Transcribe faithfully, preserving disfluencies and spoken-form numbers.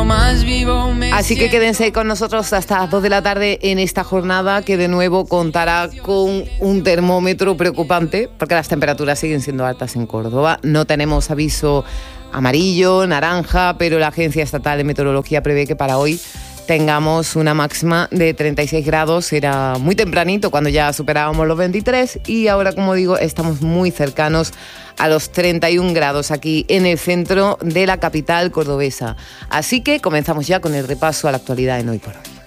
más vivo me Así que quédense con nosotros hasta las dos de la tarde en esta jornada que de nuevo contará con un termómetro preocupante porque las temperaturas siguen siendo altas en Córdoba. No tenemos aviso amarillo, naranja, pero la Agencia Estatal de Meteorología prevé que para hoy tengamos una máxima de treinta y seis grados. Era muy tempranito cuando ya superábamos los veintitrés y ahora, como digo, estamos muy cercanos a los treinta y un grados aquí en el centro de la capital cordobesa. Así que comenzamos ya con el repaso a la actualidad en Hoy por Hoy.